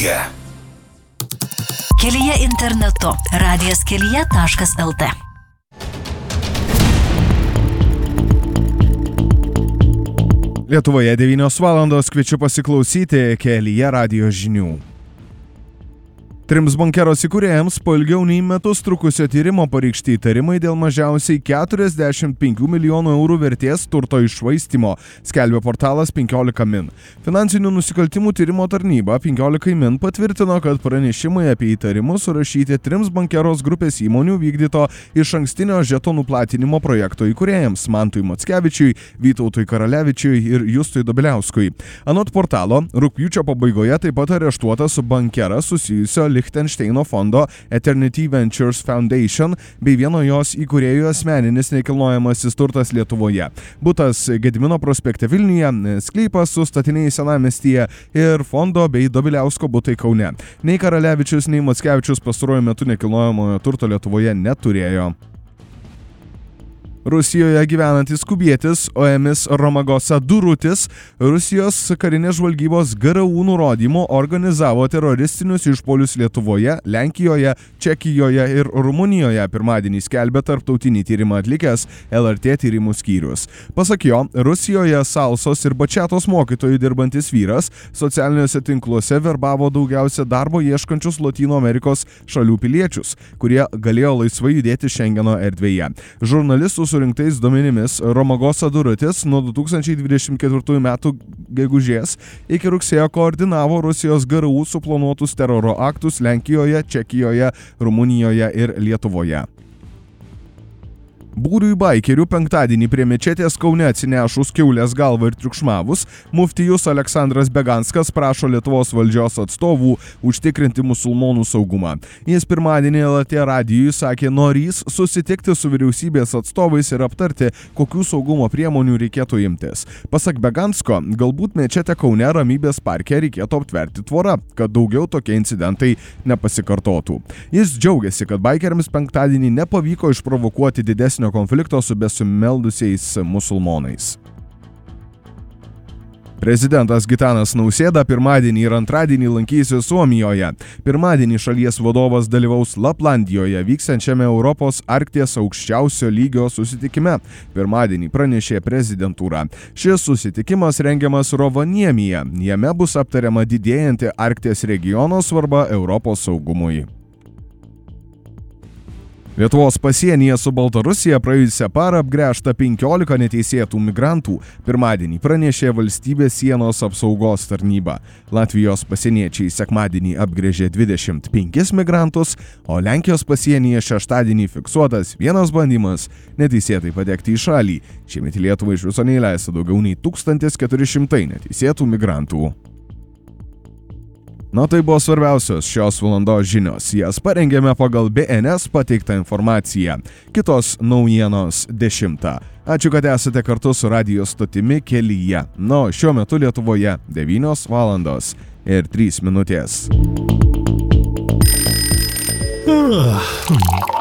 Kelyje. Kelyje internetu. radijaskelyje.lt. Lietuvoje 9 valandos, kviečiu pasiklausyti Kelyje radijo žinių. 3 bankeros įkūrėjams po ilgiau nei metus trukusio tyrimo pareikšti įtarimai dėl mažiausiai 45 milijonų eurų vertės turto iššvaistymo, skelbia portalas 15 min. Finansinių nusikaltimų tyrimo tarnyba 15 min patvirtino, kad pranešimai apie įtarimus surašyti 3 bankeros grupės įmonių vykdyto išankstinio žetonų platinimo projekto įkūrėjams Mantui Mockevičiui, Vytautui Karalevičiui ir Justui Dobiliauskui. Anot portalo, rugpjūčio pabaigoje taip pat areštuotas su bankera susijusio Lichtensteino fondo Eternity Ventures Foundation bei vieno jos įkūrėjų asmeninis nekilnojamasis turtas Lietuvoje. Butas Gedimino prospekte Vilniuje, sklypas su statiniais Senamiestyje ir fondo bei Dobiliausko butai Kaune. Nei Karalevičius, nei Mockevičius pastaruoju metu nekilnojamojo turto Lietuvoje neturėjo. Rusijoje gyvenantis kubietis Oemis Romagosa Durutis Rusijos karinės žvalgybos GRU nurodymu organizavo teroristinius išpuolius Lietuvoje, Lenkijoje, Čekijoje ir Rumunijoje, pirmadienį skelbė tarptautinį tyrimą atlikęs LRT tyrimų skyrius. Pasak jo, Rusijoje salsos ir bačiatos mokytojų dirbantis vyras socialiniuose tinkluose verbavo daugiausia darbo ieškančius Lotynų Amerikos šalių piliečius, kurie galėjo laisvai judėti Šengeno erdvėje. Žurnalistų surinktais duomenimis Romagosa Durutis nuo 2024 metų gegužės iki rugsėjo koordinavo Rusijos GRU suplanuotus teroro aktus Lenkijoje, Čekijoje, Rumunijoje ir Lietuvoje. Būriui baikerių penktadienį prie mečetės Kaune atsinešus kiaulės galvą ir triukšmavus, muftijus Aleksandras Beganskas prašo Lietuvos valdžios atstovų užtikrinti musulmonų saugumą. Jis pirmadienį LRT radijui sakė norys susitikti su vyriausybės atstovais ir aptarti, kokių saugumo priemonių reikėtų imtis. Pasak Begansko, galbūt mečetę Kaune Ramybės parke reikėtų aptverti tvorą, kad daugiau tokie incidentai nepasikartotų. Jis džiaugiasi, kad baikeriams penktadienį nepavyko išprovokuoti didesnio konflikto su besimeldusiais musulmonais. Prezidentas Gitanas Nausėda pirmadienį ir antradienį lankysis Suomijoje. Pirmadienį šalies vadovas dalyvaus Laplandijoje vyksiančiame Europos Arkties aukščiausio lygio susitikime. Pirmadienį pranešė prezidentūra. Šis susitikimas rengiamas Rovaniemyje. Jame bus aptariama didėjanti Arkties regiono svarba Europos saugumui. Lietuvos pasienyje su Baltarusija praėjusią parą apgręžta 15 neteisėtų migrantų. Pirmadienį pranešė valstybės sienos apsaugos tarnyba. Latvijos pasieniečiai sekmadienį apgręžė 25 migrantus, o Lenkijos pasienyje šeštadienį fiksuotas vienas bandymas neteisėtai patekti į šalį. Šiemet į Lietuvą iš viso neįleista daugiau nei 1400 neteisėtų migrantų. Na tai buvo svarbiausios šios valandos žinios. Jas parengėme pagal BNS pateiktą informaciją. Kitos naujienos 10. Ačiū, kad esate kartu su radijo stotimi Kelyje. Na, šiuo metu Lietuvoje 9 valandos ir 3 minutės.